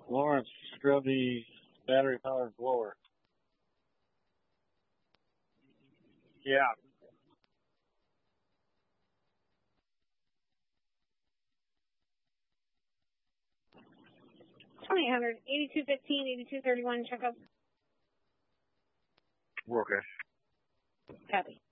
Lawrence, scrub the battery-powered blower. Yeah. $2,800, 8215, 8231, check up. Worker. Copy.